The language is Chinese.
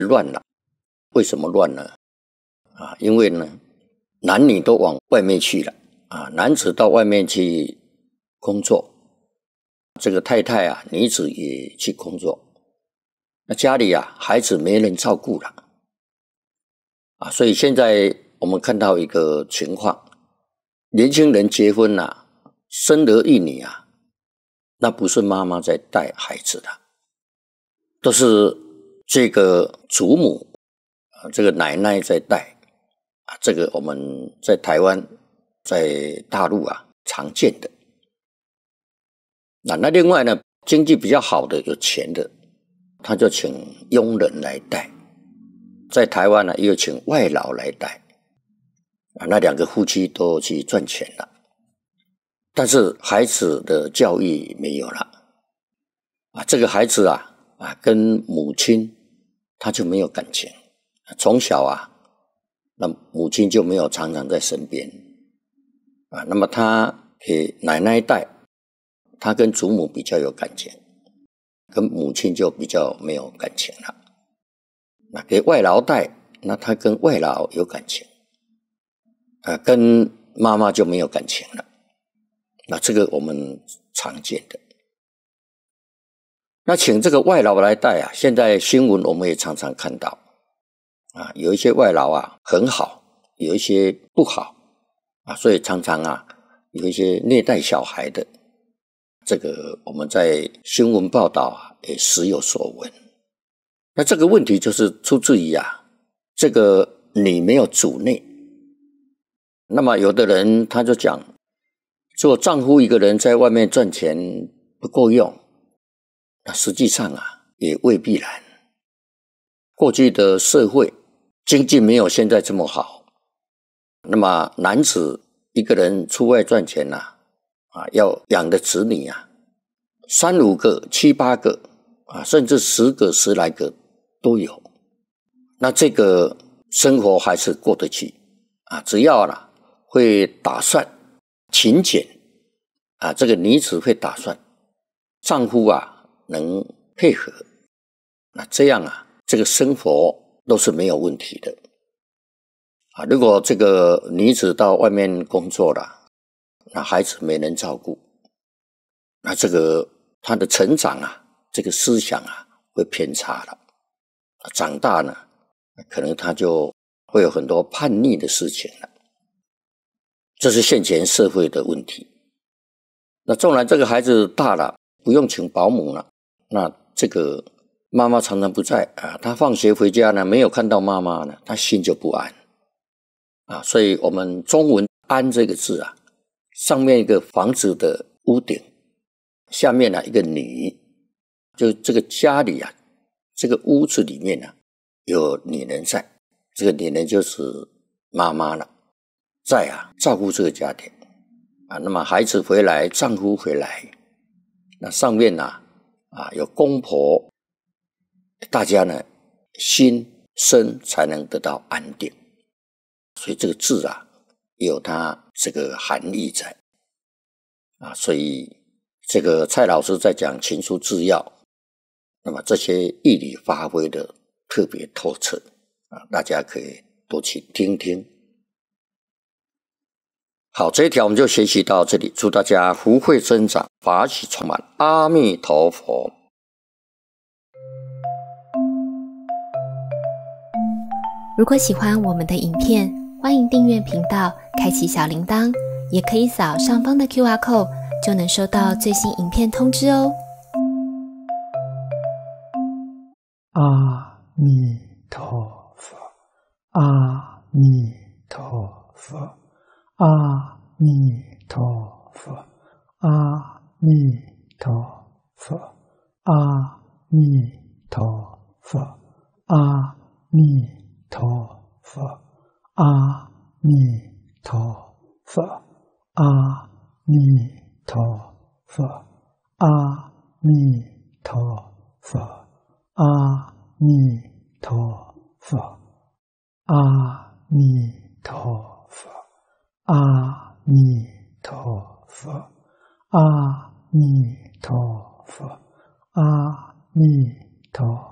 乱了。为什么乱呢？因为呢，男女都往外面去了男子到外面去工作，这个太太女子也去工作，那家里孩子没人照顾了所以现在我们看到一个情况，年轻人结婚生儿育女那不是妈妈在带孩子的，都是这个祖母这个奶奶在带这个我们在台湾在大陆常见的。那另外呢，经济比较好的有钱的，他就请佣人来带，在台湾也有请外劳来带那两个夫妻都去赚钱了，但是孩子的教育没有了这个孩子跟母亲他就没有感情，从小那母亲就没有常常在身边那么他给奶奶带，他跟祖母比较有感情，跟母亲就比较没有感情了。那给外劳带，那他跟外劳有感情跟妈妈就没有感情了。那这个我们常见的。那请这个外劳来带现在新闻我们也常常看到有一些外劳很好，有一些不好所以常常有一些虐待小孩的，这个我们在新闻报道也时有所闻。那这个问题就是出自于这个你没有主内。那么有的人他就讲，做丈夫一个人在外面赚钱不够用，那实际上也未必然。过去的社会经济没有现在这么好，那么男子一个人出外赚钱要养的子女3、5个、7、8个甚至10个、10来个都有。那这个生活还是过得去只要会打算勤俭这个女子会打算，丈夫能配合，那这样这个生活都是没有问题的如果这个女子到外面工作了，那孩子没人照顾，那这个她的成长这个思想会偏差了，长大呢可能她就会有很多叛逆的事情了。这是现前社会的问题。那纵然这个孩子大了，不用请保姆了，那这个妈妈常常不在他放学回家呢，没有看到妈妈呢，他心就不安所以我们中文安这个字上面一个房子的屋顶，下面一个女，就这个家里这个屋子里面有女人在，这个女人就是妈妈了，在照顾这个家庭那么孩子回来，丈夫回来，那上面有公婆，大家呢心身才能得到安定。所以这个字有它这个含义在所以这个蔡老师在讲情书治要，那么这些义理发挥的特别透彻大家可以多去听听。好，这一条我们就学习到这里，祝大家福慧增长，法喜充满，阿弥陀佛。 如果喜欢我们的影片，欢迎订阅频道，开启小铃铛，也可以扫上方的 QR code， 就能收到最新影片通知哦。 阿弥陀佛，阿弥陀佛，阿弥陀佛，阿弥陀佛，阿弥陀佛，阿弥陀佛，阿弥陀佛，阿弥陀佛，阿弥陀佛，阿弥陀佛，阿弥陀佛，阿弥陀佛，阿弥陀佛，阿弥陀